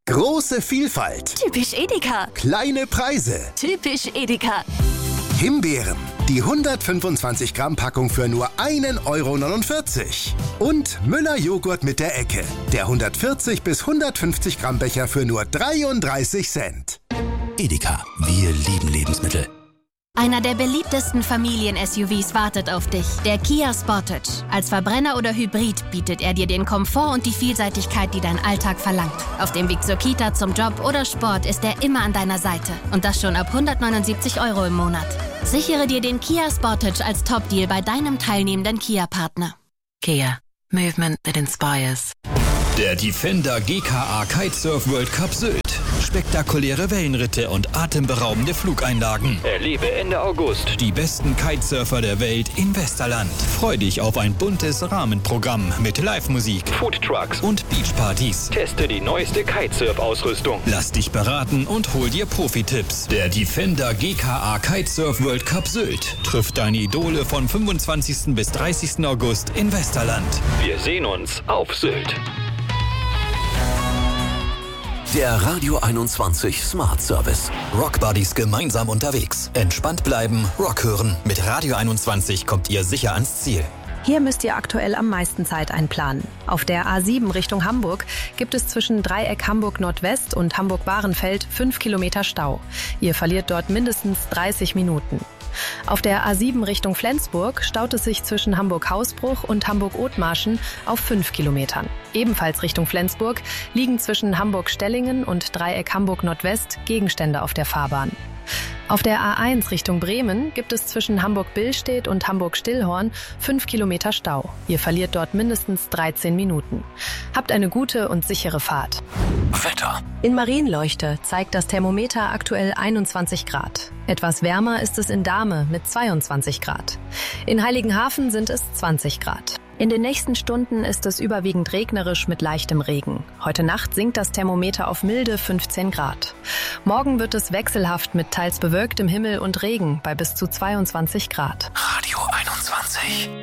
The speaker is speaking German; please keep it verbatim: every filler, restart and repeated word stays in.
Große Vielfalt. Typisch Edeka. Kleine Preise. Typisch Edeka. Himbeeren. Die hundertfünfundzwanzig Gramm Packung für nur ein Euro neunundvierzig. Und Müller Joghurt mit der Ecke. Der hundertvierzig bis hundertfünfzig Gramm Becher für nur dreiunddreißig Cent. Edeka. Wir lieben Lebensmittel. Einer der beliebtesten Familien-S U Vs wartet auf dich, der Kia Sportage. Als Verbrenner oder Hybrid bietet er dir den Komfort und die Vielseitigkeit, die dein Alltag verlangt. Auf dem Weg zur Kita, zum Job oder Sport ist er immer an deiner Seite. Und das schon ab hundertneunundsiebzig Euro im Monat. Sichere dir den Kia Sportage als Top-Deal bei deinem teilnehmenden Kia-Partner. Kia. Movement that inspires. Der Defender G K A Kitesurf World Cup Sylt. Spektakuläre Wellenritte und atemberaubende Flugeinlagen. Erlebe Ende August Die besten Kitesurfer der Welt in Westerland. Freu dich auf ein buntes Rahmenprogramm mit Live-Musik, Foodtrucks und Beachpartys. Teste die neueste Kitesurf-Ausrüstung. Lass dich beraten und hol dir Profi-Tipps. Der Defender G K A Kitesurf World Cup Sylt trifft deine Idole von fünfundzwanzigsten bis dreißigsten August in Westerland. Wir sehen uns auf Sylt. Der Radio einundzwanzig Smart Service. Rockbuddies gemeinsam unterwegs. Entspannt bleiben, Rock hören. Mit Radio einundzwanzig kommt ihr sicher ans Ziel. Hier müsst ihr aktuell am meisten Zeit einplanen. Auf der A sieben Richtung Hamburg gibt es zwischen Dreieck Hamburg Nordwest und Hamburg-Bahrenfeld fünf Kilometer Stau. Ihr verliert dort mindestens dreißig Minuten. Auf der A sieben Richtung Flensburg staut es sich zwischen Hamburg-Hausbruch und Hamburg-Othmarschen auf fünf Kilometern. Ebenfalls Richtung Flensburg liegen zwischen Hamburg-Stellingen und Dreieck Hamburg Nordwest Gegenstände auf der Fahrbahn. Auf der A eins Richtung Bremen gibt es zwischen Hamburg-Billstedt und Hamburg-Stillhorn fünf Kilometer Stau. Ihr verliert dort mindestens dreizehn Minuten. Habt eine gute und sichere Fahrt. Wetter. In Marienleuchte zeigt das Thermometer aktuell einundzwanzig Grad. Etwas wärmer ist es in Dahme mit zweiundzwanzig Grad. In Heiligenhafen sind es zwanzig Grad. In den nächsten Stunden ist es überwiegend regnerisch mit leichtem Regen. Heute Nacht sinkt das Thermometer auf milde fünfzehn Grad. Morgen wird es wechselhaft mit teils bewölktem Himmel und Regen bei bis zu zweiundzwanzig Grad. Radio einundzwanzig.